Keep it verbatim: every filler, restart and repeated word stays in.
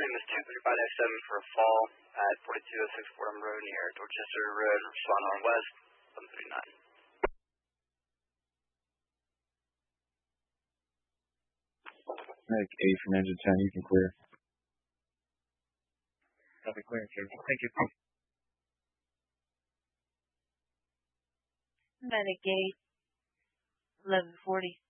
M S two thirty-five dash seven for a fall at forty-two oh six Fordham Road near Dorchester Road, Swan Northwest, eleven thirty-nine. Medic eight from engine ten, you can clear. Copy, clear, sir. Thank you. Medic eight, eleven forty.